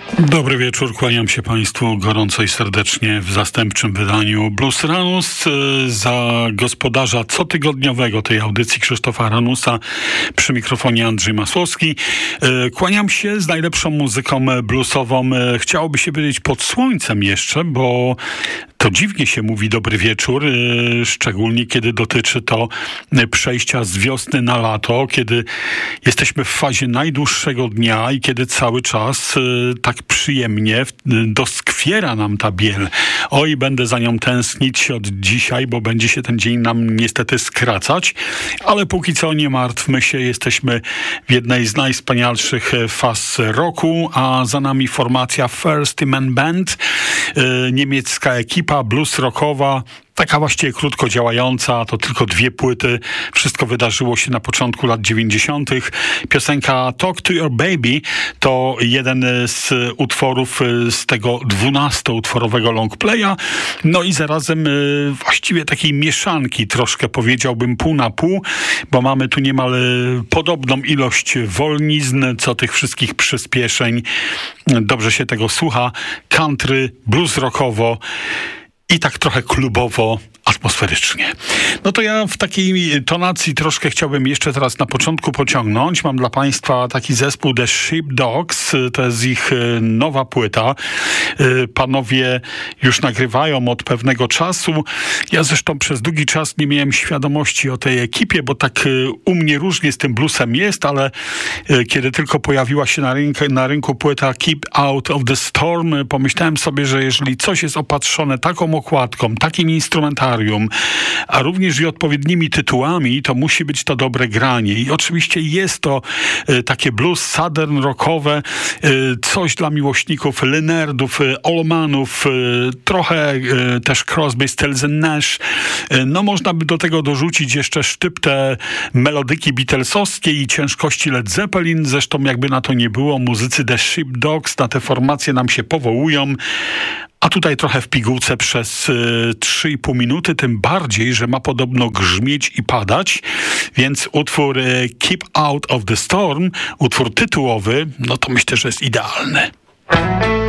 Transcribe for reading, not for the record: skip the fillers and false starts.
Dobry wieczór, kłaniam się Państwu gorąco i serdecznie w zastępczym wydaniu Blues Ranus. Za gospodarza cotygodniowego tej audycji Krzysztofa Ranusa, przy mikrofonie Andrzej Masłowski. Kłaniam się z najlepszą muzyką bluesową. Chciałoby się powiedzieć pod słońcem jeszcze, bo to dziwnie się mówi dobry wieczór, szczególnie kiedy dotyczy to przejścia z wiosny na lato, kiedy jesteśmy w fazie najdłuższego dnia i kiedy cały czas tak przyjemnie doskwiera nam ta biel. Oj, będę za nią tęsknić od dzisiaj, bo będzie się ten dzień nam niestety skracać, ale póki co nie martwmy się, jesteśmy w jednej z najwspanialszych faz roku, a za nami formacja First Man Band, niemiecka ekipa blues rockowa, taka właściwie krótko działająca, to tylko 2 płyty. Wszystko wydarzyło się na początku lat 90. Piosenka Talk to Your Baby to jeden z utworów z tego 12-utworowego longplaya. No i zarazem właściwie takiej mieszanki, troszkę powiedziałbym pół na pół, bo mamy tu niemal podobną ilość wolnizn, co tych wszystkich przyspieszeń. Dobrze się tego słucha. Country, blues rockowo i tak trochę klubowo, atmosferycznie. No to ja w takiej tonacji troszkę chciałbym jeszcze teraz na początku pociągnąć. Mam dla Państwa taki zespół The Sheepdogs, to jest ich nowa płyta. Panowie już nagrywają od pewnego czasu. Ja zresztą przez długi czas nie miałem świadomości o tej ekipie, bo tak u mnie różnie z tym bluesem jest, ale kiedy tylko pojawiła się na rynku płyta Keep Out of the Storm, pomyślałem sobie, że jeżeli coś jest opatrzone taką okładką, takim instrumentarium, a również i odpowiednimi tytułami, to musi być to dobre granie. I oczywiście jest to takie blues southern rockowe, coś dla miłośników Lynyrdów, Allmanów, trochę też Crosby, Stills and Nash. No można by do tego dorzucić jeszcze sztyptę melodyki beatlesowskiej i ciężkości Led Zeppelin. Zresztą jakby na to nie było, muzycy The Sheepdogs na te formacje nam się powołują. A tutaj trochę w pigułce przez 3,5 minuty, tym bardziej, że ma podobno grzmieć i padać, więc utwór Keep Out of the Storm, utwór tytułowy, no to myślę, że jest idealny.